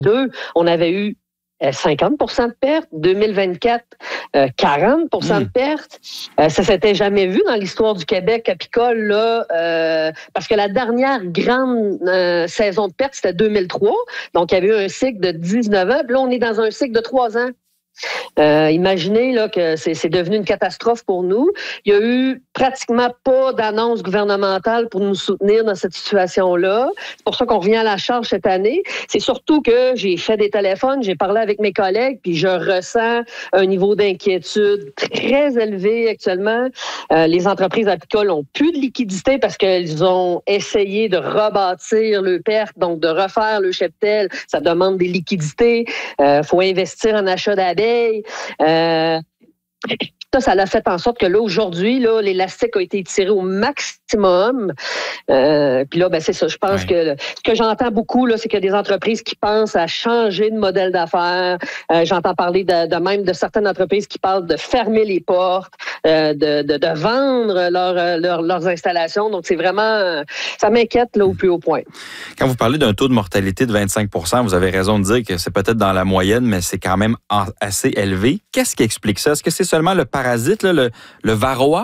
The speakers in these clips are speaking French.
on avait eu 50 % de pertes. 2024, 40 % de pertes. Ça s'était jamais vu dans l'histoire du Québec apicole, là, parce que la dernière grande saison de pertes, c'était 2003. Donc, il y avait eu un cycle de 19 ans. Puis là, on est dans un cycle de 3 ans. Imaginez là, que c'est devenu une catastrophe pour nous. Il y a eu pratiquement pas d'annonce gouvernementale pour nous soutenir dans cette situation-là. C'est pour ça qu'on revient à la charge cette année. C'est surtout que j'ai fait des téléphones, j'ai parlé avec mes collègues, puis je ressens un niveau d'inquiétude très élevé actuellement. Les entreprises apicoles n'ont plus de liquidité parce qu'elles ont essayé de rebâtir le perte, donc de refaire le cheptel. Ça demande des liquidités. Faut investir en achat d'abeilles. Ça l'a fait en sorte que là, aujourd'hui, là, l'élastique a été étiré au maximum. Puis là, ben, c'est ça. Je pense que ce que j'entends beaucoup, là, c'est qu'il y a des entreprises qui pensent à changer de modèle d'affaires. J'entends parler de même de certaines entreprises qui parlent de fermer les portes, de vendre leurs installations. Donc, c'est vraiment... ça m'inquiète là au plus haut point. Quand vous parlez d'un taux de mortalité de 25 %, vous avez raison de dire que c'est peut-être dans la moyenne, mais c'est quand même assez élevé. Qu'est-ce qui explique ça? Est-ce que c'est seulement le parasite, là, le varroa?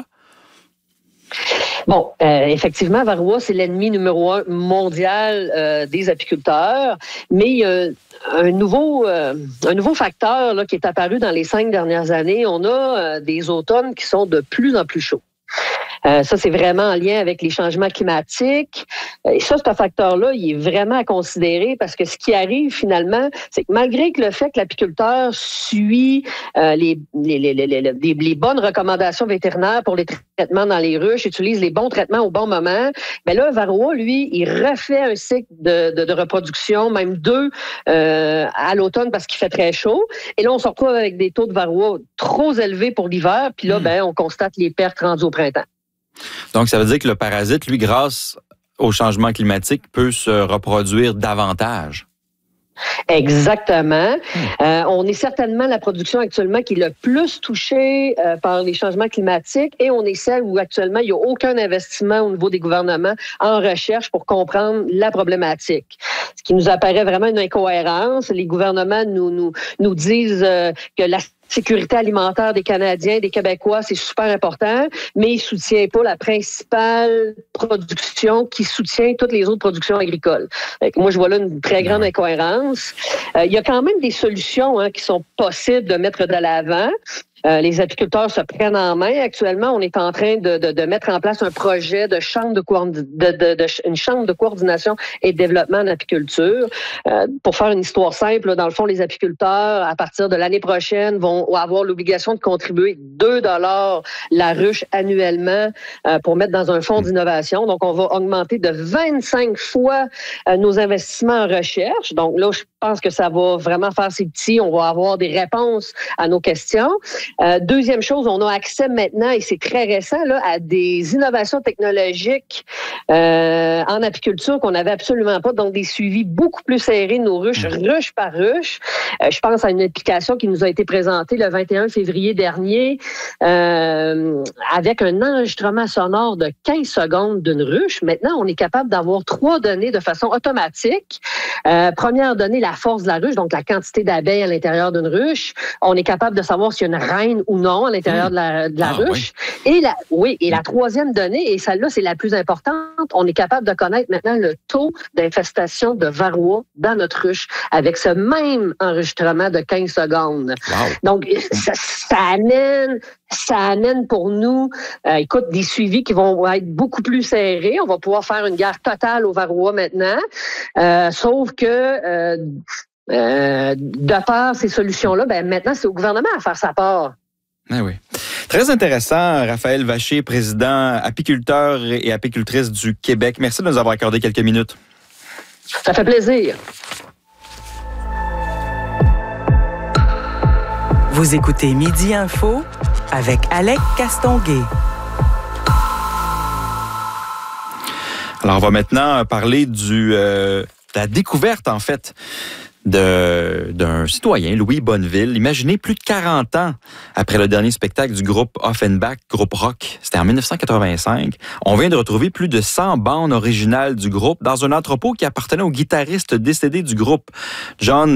Bon, effectivement, varroa, c'est l'ennemi numéro 1 mondial des apiculteurs, mais il y a un nouveau facteur là, qui est apparu dans les 5 dernières années. On a des automnes qui sont de plus en plus chauds. Ça, c'est vraiment en lien avec les changements climatiques. Et ça, ce facteur-là, il est vraiment à considérer parce que ce qui arrive finalement, c'est que malgré que le fait que l'apiculteur suit les bonnes recommandations vétérinaires pour les traitements dans les ruches, utilise les bons traitements au bon moment, bien là, varroa, lui, il refait un cycle de reproduction, même 2 à l'automne parce qu'il fait très chaud. Et là, on se retrouve avec des taux de varroa trop élevés pour l'hiver. Puis là, ben, on constate les pertes rendues au printemps. Donc, ça veut dire que le parasite, lui, grâce au changement climatique, peut se reproduire davantage. Exactement. On est certainement la production actuellement qui est le plus touchée par les changements climatiques et on est celle où actuellement il n'y a aucun investissement au niveau des gouvernements en recherche pour comprendre la problématique. Ce qui nous apparaît vraiment une incohérence. Les gouvernements nous disent que la sécurité alimentaire des Canadiens, des Québécois, c'est super important, mais ils ne soutiennent pas la principale production qui soutient toutes les autres productions agricoles. Moi, je vois là une très grande incohérence. Il y a quand même des solutions qui sont possibles de mettre de l'avant. Les apiculteurs se prennent en main. Actuellement, on est en train de mettre en place un projet de une chambre de coordination et de développement en apiculture. Pour faire une histoire simple, dans le fond, les apiculteurs, à partir de l'année prochaine, vont avoir l'obligation de contribuer 2 $ la ruche annuellement pour mettre dans un fonds d'innovation. Donc, on va augmenter de 25 fois nos investissements en recherche. Donc là, je pense que ça va vraiment faire ses petits. On va avoir des réponses à nos questions. Deuxième chose, on a accès maintenant, et c'est très récent, là, à des innovations technologiques en apiculture qu'on n'avait absolument pas, donc des suivis beaucoup plus serrés de nos ruches, ruche par ruche. Je pense à une application qui nous a été présentée le 21 février dernier avec un enregistrement sonore de 15 secondes d'une ruche. Maintenant, on est capable d'avoir 3 données de façon automatique. Première donnée, la force de la ruche, donc la quantité d'abeilles à l'intérieur d'une ruche. On est capable de savoir s'il y a une reine ou non à l'intérieur de la ruche. Oui. Et la troisième donnée, et celle-là, c'est la plus importante, on est capable de connaître maintenant le taux d'infestation de varroa dans notre ruche avec ce même enregistrement de 15 secondes. Wow. Donc, ça amène pour nous, des suivis qui vont être beaucoup plus serrés. On va pouvoir faire une guerre totale au varroa maintenant. Sauf que de par ces solutions-là, ben maintenant, c'est au gouvernement à faire sa part. Ah oui. Très intéressant, Raphaël Vacher, président apiculteur et apicultrice du Québec. Merci de nous avoir accordé quelques minutes. Ça fait plaisir. Vous écoutez Midi Info avec Alec Castonguay. Alors, on va maintenant parler de la découverte, en fait, d'un citoyen, Louis Bonneville. Imaginez, plus de 40 ans après le dernier spectacle du groupe Offenbach, groupe rock, c'était en 1985, on vient de retrouver plus de 100 bandes originales du groupe dans un entrepôt qui appartenait au guitariste décédé du groupe, John